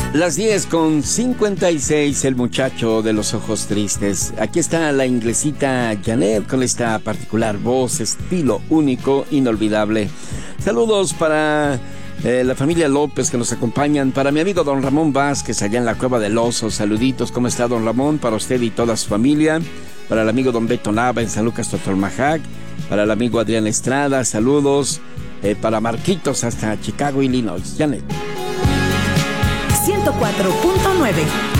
Las 10:56, el muchacho de los ojos tristes. Aquí está la inglesita Janet con esta particular voz, estilo único, inolvidable. Saludos para la familia López que nos acompañan, para mi amigo don Ramón Vázquez allá en la Cueva del Oso. Saluditos, ¿cómo está don Ramón? Para usted y toda su familia. Para el amigo don Beto Nava en San Lucas Totomajac. Para el amigo Adrián Estrada, saludos. Para Marquitos hasta Chicago, Illinois. Janet. 104.9